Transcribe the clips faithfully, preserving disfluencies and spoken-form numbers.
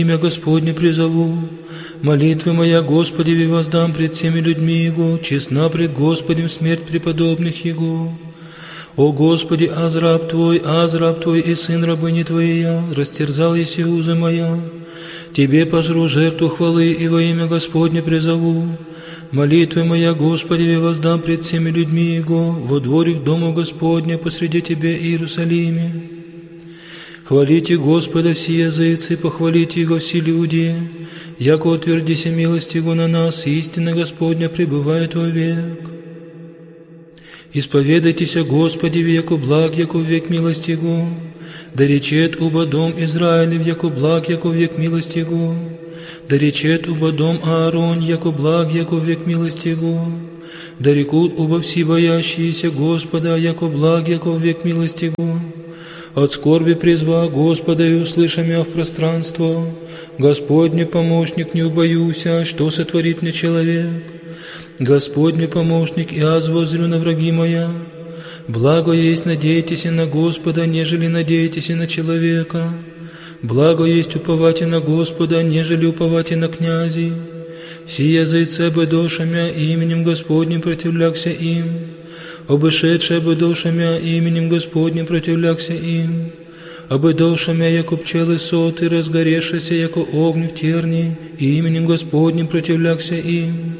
имя Господне призову. Молитвы моя, Господи, воздам пред всеми людьми Его, честна пред Господем смерть преподобных Его. О Господи, аз раб Твой, аз раб Твой и сын рабыни Твоей я, растерзал еси узы моя. Тебе пожру жертву хвалы и во имя Господне призову. Молитвы моя, Господи, воздам пред всеми людьми Его, во дворик дома Господня посреди Тебе, Иерусалиме. Хвалите Господа все языцы, похвалите Его все люди, яко утвердися милость Его на нас, и истина Господня пребывает вовек. Исповедайтесь о Господе, яко благ, яко век милость Его, да речет уба дом Израилев, яко благ, яко век милость Его, да речет уба дом Аарон, яко благ, яко век милость Его, да рекут уба все боящиеся Господа, яко благ, яко век милость Его. От скорби призва Господа и услыша мя в пространство. Господне помощник, не убоюся, что сотворит мне человек. Господне помощник, и аз воззрю на враги моя. Благо есть надейтесь на Господа, нежели надейтесь на человека. Благо есть уповать на Господа, нежели уповать на князей. Все языцы обедошамя именем Господним противлякся им. Обышедшие обедошамя именем Господним противлякся им. Обедошамя, яко пчелы соты, разгорешися, яко огню в терни, именем Господним противлякся им.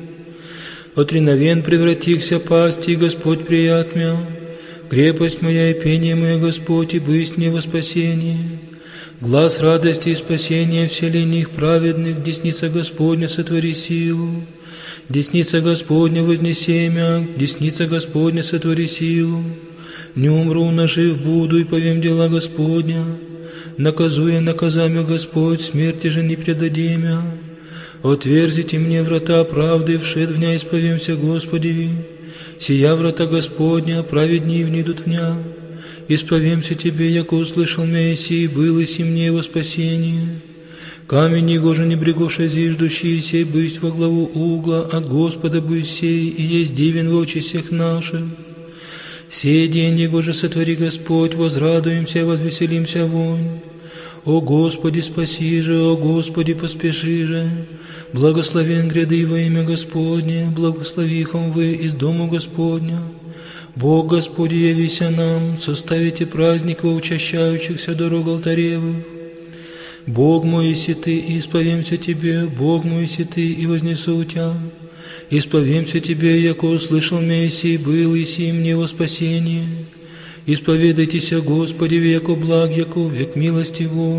От реновен превратихся пасти, Господь прият мя. Крепость моя и пение мое, Господь, и бысть мне во спасение. Глаз радости и спасения вселенных праведных, десница Господня сотвори силу. Десница Господня вознесемя, десница Господня сотвори силу. Не умру, но жив буду, и повем дела Господня. Наказуя наказамя Господь, смерти же не предадемя. Отверзите мне врата правды, вшед в ня исповемся Господи. Сия врата Господня, праведни внидут в ня. Исповемся Тебе, яко услышал мя иси, был иси мне во спасение. Камень его же не брегоша зиждущий, сей бысть во главу угла, от Господа бысть сей, и есть дивен в очи всех наших. Сей день его же сотвори Господь, возрадуемся, возвеселимся вонь. О Господи, спаси же, о Господи, поспеши же. Благословен гряды во имя Господне, благословихом вы из дому Господня. Бог Господи, явися нам, составите праздник во учащающихся дорог алтаревых. Бог мой, иси Ты, и исповемся Тебе, Бог мой, иси Ты, и вознесу Тя. Исповемся Тебе, яко услышал мя иси, был иси мне во спасение. Исповедайтесь, Господи, яко благ, яко век милость Его.